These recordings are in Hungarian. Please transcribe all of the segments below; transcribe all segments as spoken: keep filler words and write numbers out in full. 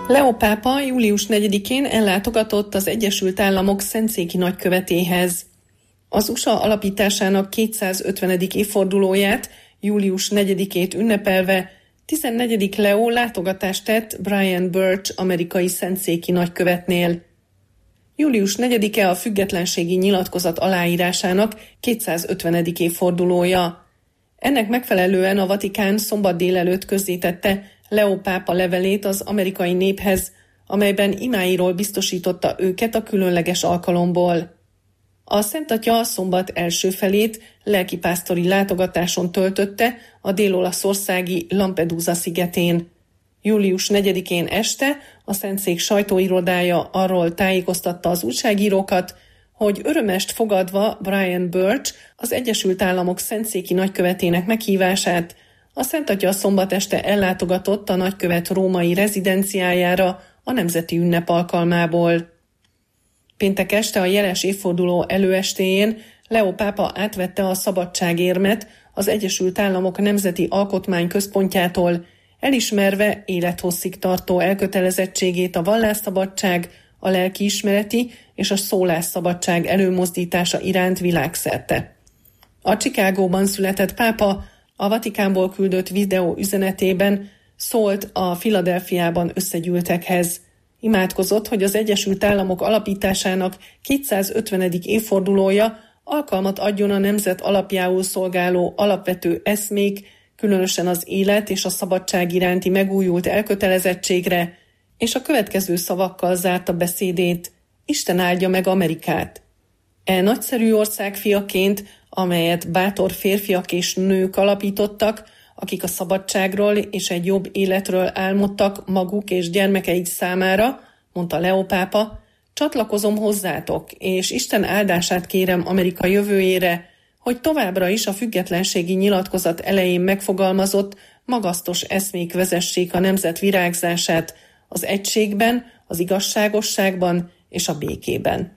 Leó pápa július negyedikén ellátogatott az Egyesült Államok szentszéki nagykövetéhez. Az u es á alapításának kétszázötvenedik évfordulóját, július negyedikét ünnepelve tizennegyedik Leó látogatást tett Brian Birch amerikai szentszéki nagykövetnél. július negyedike a függetlenségi nyilatkozat aláírásának kétszázötvenedik évfordulója. Ennek megfelelően a Vatikán szombat délelőtt közzétette Leó pápa levelét az amerikai néphez, amelyben imáiról biztosította őket a különleges alkalomból. A Szent Atya szombat első felét lelkipásztori látogatáson töltötte a dél-olaszországi Lampedusa szigetén. július negyedikén este a Szentszék sajtóirodája arról tájékoztatta az újságírókat, hogy örömest fogadva Brian Birch, az Egyesült Államok szentszéki nagykövetének meghívását, a Szent Atya szombat este ellátogatott a nagykövet római rezidenciájára a nemzeti ünnep alkalmából. Péntek este a jeles évforduló előestéjén Leó pápa átvette a szabadságérmet az Egyesült Államok Nemzeti Alkotmányközpontjától, elismerve élethosszig tartó elkötelezettségét a vallásszabadság, a lelkiismereti és a szólásszabadság előmozdítása iránt világszerte. A Chicagóban született pápa a Vatikánból küldött videó üzenetében szólt a Philadelphiában összegyűltekhez. Imádkozott, hogy az Egyesült Államok alapításának kétszázötvenedik évfordulója alkalmat adjon a nemzet alapjául szolgáló alapvető eszmék, különösen az élet és a szabadság iránti megújult elkötelezettségre, és a következő szavakkal zárta beszédét: Isten áldja meg Amerikát! E nagyszerű ország fiaként, amelyet bátor férfiak és nők alapítottak, akik a szabadságról és egy jobb életről álmodtak maguk és gyermekeik számára, mondta Leó pápa, csatlakozom hozzátok, és Isten áldását kérem Amerika jövőjére, hogy továbbra is a függetlenségi nyilatkozat elején megfogalmazott, magasztos eszmék vezessék a nemzet virágzását az egységben, az igazságosságban és a békében.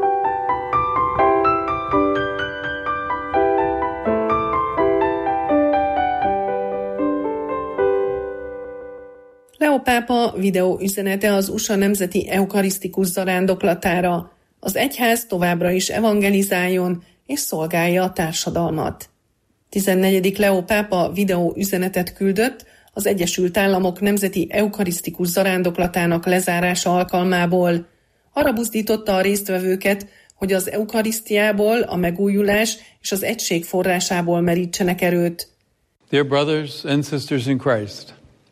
Leó pápa videó üzenete az u es á nemzeti eukarisztikus zarándoklatára. Az egyház továbbra is evangelizáljon és szolgálja a társadalmat. tizennegyedik Leó pápa videó üzenetet küldött az Egyesült Államok Nemzeti Eukarisztikus Zarándoklatának lezárása alkalmából. Arra buzdította a résztvevőket, hogy az eukarisztiából, a megújulás és az egység forrásából merítsenek erőt. Dear brothers and sisters in Christ,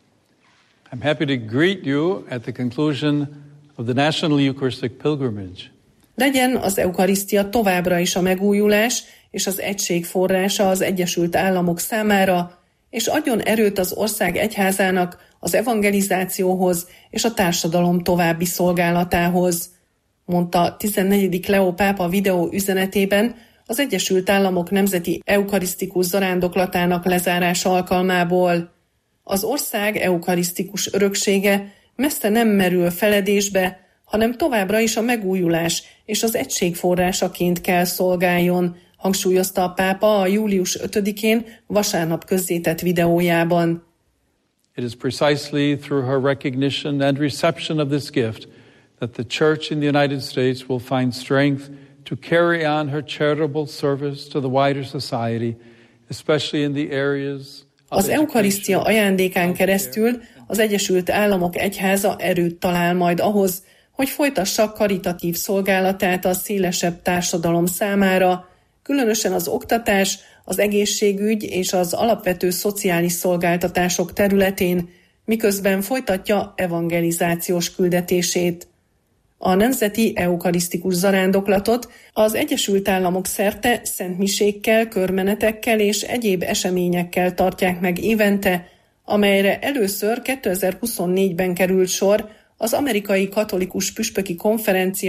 I'm happy to greet you at the conclusion of the National Eucharistic Pilgrimage. Legyen az eukarisztia továbbra is a megújulás és az egység forrása az Egyesült Államok számára, és adjon erőt az ország egyházának az evangelizációhoz és a társadalom további szolgálatához, mondta tizennegyedik Leó pápa videó üzenetében az Egyesült Államok Nemzeti Eukarisztikus Zarándoklatának lezárása alkalmából. Az ország eukarisztikus öröksége messze nem merül feledésbe, hanem továbbra is a megújulás és az egység forrásaként kell szolgáljon, hangsúlyozta a pápa a július ötödikén vasárnap közzétett videójában. It is precisely through her recognition and reception of this gift that the Church in the United States will find strength to carry on her charitable service to the wider society, especially in the areas Az eukarisztia ajándékán keresztül az Egyesült Államok egyháza erőt talál majd ahhoz, hogy folytassa karitatív szolgálatát a szélesebb társadalom számára, különösen az oktatás, az egészségügy és az alapvető szociális szolgáltatások területén, miközben folytatja evangelizációs küldetését. A Nemzeti Eukarisztikus Zarándoklatot az Egyesült Államok szerte szentmisékkel, körmenetekkel és egyéb eseményekkel tartják meg évente, amelyre először kétezer-huszonnégyben került sor az Amerikai Katolikus Püspöki Konferencia